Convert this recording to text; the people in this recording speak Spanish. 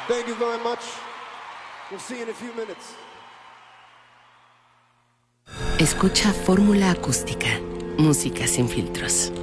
Thank you very much. We'll see you in a few minutes. Escucha Fórmula Acústica. Música sin filtros.